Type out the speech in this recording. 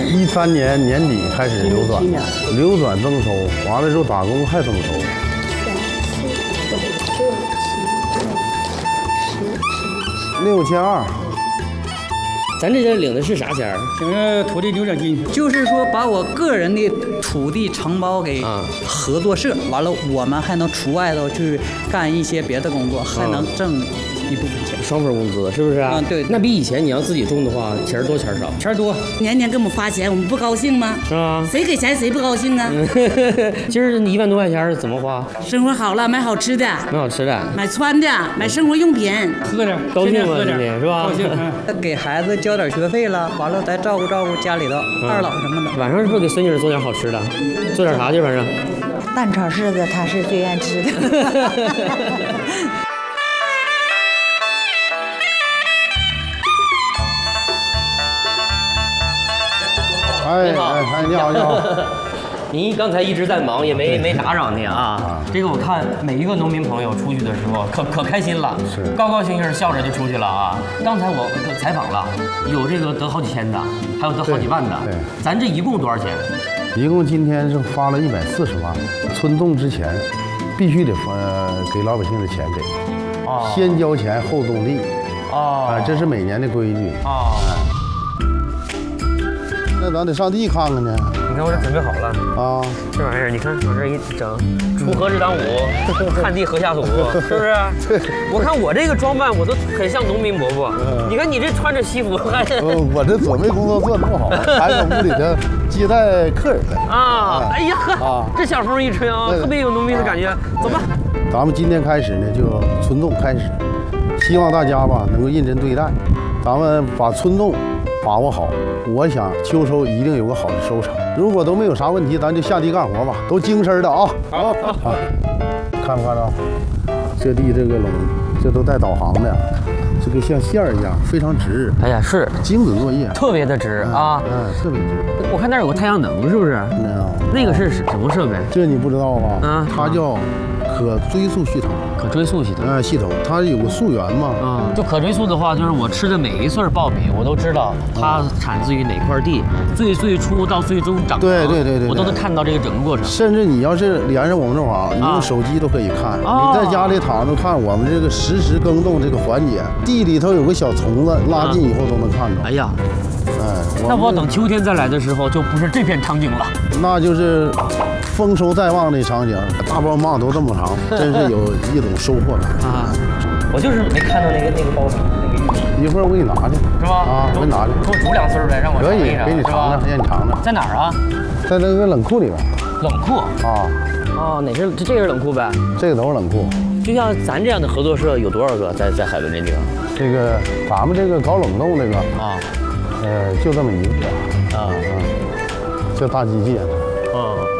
13年年底开始流转，流转增收，完了之后打工还增收。6200。 咱这领的是啥钱儿？ 领个土地流转金，就是说把我个人的土地承包给合作社，完了我们还能除外头去干一些别的工作，还能挣一部分钱。 双份工资是不是啊？ 对。 那比以前你要自己种的话，钱多钱少？ 钱多， 年年给我们发钱，我们不高兴吗？ 是吧？ 谁给钱谁不高兴啊？ 今儿你1万多块钱怎么花？ 生活好了，买好吃的， 买好吃的， 买穿的，买生活用品， 喝点， 高兴吗？今天是吧？ 高兴。 给孩子交点学费了，完了再照顾照顾家里头二老什么的。 晚上是不是给孙女做点好吃的？做点啥去？反正蛋炒柿子他是最爱吃的。 哎，你好，你好。 您刚才一直在忙，也没打扰您啊。这个我看每一个农民朋友出去的时候可开心了， 是高高兴兴笑着就出去了啊。刚才我采访了，有这个得好几千的，还有得好几万的。 对， 咱这一共多少钱？ 一共今天是发了140万。春冻之前，必须得给老百姓的钱给，先交钱后动地。这是每年的规矩。那咱得上地看看去。 你看我这准备好了啊，这玩意儿你看往这一整，锄禾日当午，汗地禾下土，是不是？我看我这个装扮，我都很像农民伯伯。你看你这穿着西服，还是我这准备工作做得不好，还搁屋里头接待客人呢。 哎呀呵，这小风一吹啊，特别有农民的感觉。走吧， 咱们今天开始呢，就春冻开始，希望大家吧能够认真对待，咱们把春冻把握好，我想秋收一定有个好的收成。如果都没有啥问题，咱就下地干活吧，都精神的啊！好，看不看着？这地这个垄，这都带导航的，这个像线儿一样，非常直。 哎呀，是精准作业， 特别的直啊！ 特别直。 我看那儿有个太阳能，是不是？ 没有。 那个是什么设备？ 这你不知道吧？它叫可追溯系统。 可追溯系统系统它有个溯源嘛。 就可追溯的话，就是我吃的每一穗苞米，我都知道它产自于哪块地，最初到最终长。 对， 我都能看到这个整个过程。 甚至你要是连上我们这网，你用手机都可以看。你在家里躺着看我们这个实时耕种这个环节，地里头有个小虫子，拉近以后都能看着。 哎呀，那我等秋天再来的时候，就不是这片场景了， 那就是丰收在望的场景。大包芒都这么长，真是有一种收获感啊！ 我就是没看到那个苞米，那个玉米。 一会儿我给你拿去， 是吧？ 我给你拿去， 给我煮2穗呗，让我可以给你尝尝，让你尝尝。 在哪儿啊？ 在那个冷库里边。 冷库哪是这个是冷库呗？ 这个都是冷库。 就像咱这样的合作社有多少个在海伦这地方？ 这个咱们这个搞冷冻这个就这么一个这大机械